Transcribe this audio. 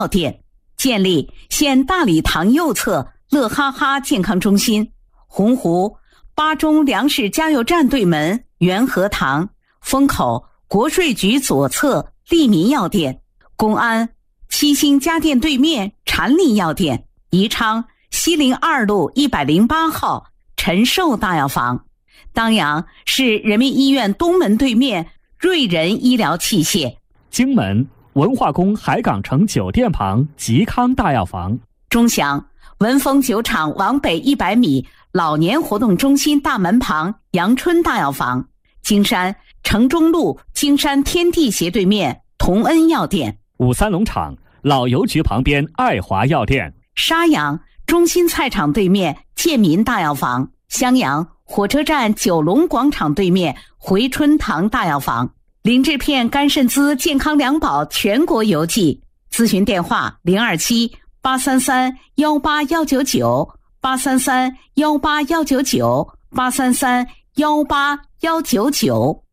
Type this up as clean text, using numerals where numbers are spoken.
药店，建立县大礼堂右侧乐哈哈健康中心，洪湖八中粮食加油站对门元和堂，风口国税局左侧利民药店，公安七星家电对面禅利药店，宜昌西陵2路108号陈寿大药房，当阳市人民医院东门对面瑞仁医疗器械， 荆门文化宫海港城酒店旁吉康大药房， 钟祥文峰酒厂往北100米老年活动中心大门旁阳春大药房，金山城中路金山天地斜对面同恩药店， 五三农场老邮局旁边爱华药店， 沙阳中心菜场对面建民大药房，襄阳火车站九龙广场对面回春堂大药房，林志片肝肾滋健康良保全国邮寄，咨询电话027-833-18199，833-18199，833-18199。